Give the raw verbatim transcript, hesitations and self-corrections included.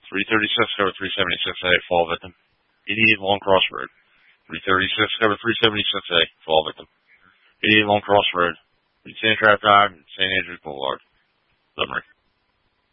three thirty-six cover three seventy-six A, fall victim. eighty-eight Long Cross Road. three thirty-six cover three seventy-six A, fall victim. eighty-eight Long Cross Road. Sand Trap Drive, Saint Andrews Boulevard. Limerick.